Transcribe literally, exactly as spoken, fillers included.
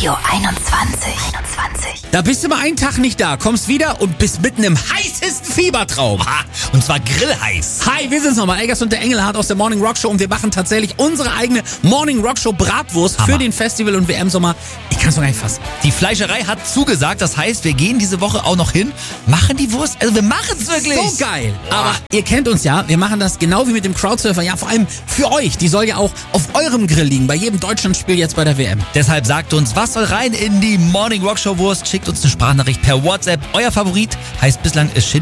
Radio einundzwanzig. einundzwanzig. Da bist du mal einen Tag nicht da, kommst wieder und bist mitten im heißesten Fiebertraum. Ha, und zwar grillheiß. Hi, wir sind's nochmal, Elgas und der Engelhardt aus der Morning Rock Show und wir machen tatsächlich unsere eigene Morning Rock Show Bratwurst Hammer. für den Festival- und W M-Sommer. Ich kann's noch gar nicht fassen. Die Fleischerei hat zugesagt, das heißt, wir gehen diese Woche auch noch hin, machen die Wurst, also wir machen's wirklich. So geil. Aber ihr kennt uns ja, wir machen das genau wie mit dem Crowdsurfer, ja vor allem für euch. Die soll ja auch auf eurem Grill liegen, bei jedem Deutschlandspiel jetzt bei der W M. Deshalb sagt uns, was soll rein in die Morning Rock Show Wurst, schickt uns eine Sprachnachricht per WhatsApp. Euer Favorit heißt bislang ist